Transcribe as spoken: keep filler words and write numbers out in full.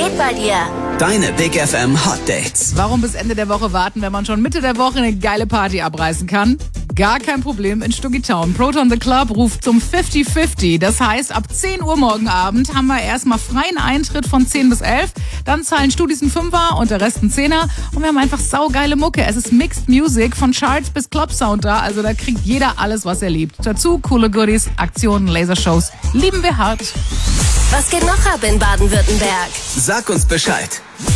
geht bei dir? Deine Big F M Hot Dates. Warum bis Ende der Woche warten, wenn man schon Mitte der Woche eine geile Party abreißen kann? Gar kein Problem in Stuggy Town. Proton the Club ruft zum fünfzig fünfzig. Das heißt, ab zehn Uhr morgen Abend haben wir erstmal freien Eintritt von zehn bis elf. Dann zahlen Studis ein Fünfer und der Rest ein Zehner. Und wir haben einfach saugeile Mucke. Es ist Mixed Music von Charts bis Club Sound da. Also da kriegt jeder alles, was er liebt. Dazu coole Goodies, Aktionen, Lasershows. Lieben wir hart. Was geht noch ab in Baden-Württemberg? Sag uns Bescheid.